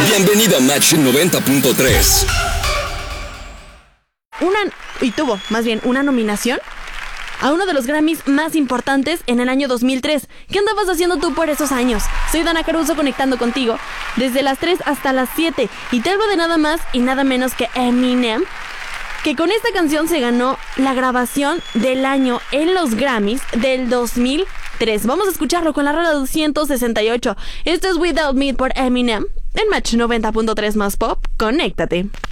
Bienvenido a Match 90.3. Tuvo una nominación a uno de los Grammys más importantes en el año 2003. ¿Qué andabas haciendo tú por esos años? Soy Dana Caruso conectando contigo desde las 3 hasta las 7 y te hablo de nada más y nada menos que Eminem, que con esta canción se ganó la grabación del año en los Grammys del 2003. Vamos a escucharlo con la rola 268. Esto es Without Me por Eminem en Match 90.3 más Pop. Conéctate.